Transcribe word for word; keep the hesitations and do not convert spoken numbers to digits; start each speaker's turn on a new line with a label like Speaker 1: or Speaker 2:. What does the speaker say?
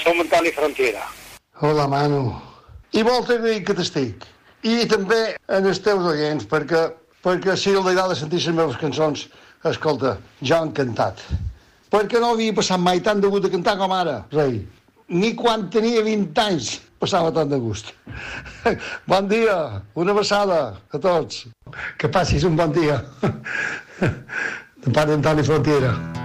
Speaker 1: Som Antoni Frontiera.
Speaker 2: Hola, Manu. I molt agraït que t'estic. I també en els teus oients, perquè, perquè si li agrada sentir les meves cançons, escolta, jo encantat. Perquè no havia passat mai tant de gust de cantar com ara, rei. Ni quan tenia vint anys passava tant de gust. Bon dia, una abraçada a tots. Que passis un bon dia. De part d'Antoni Frontiera.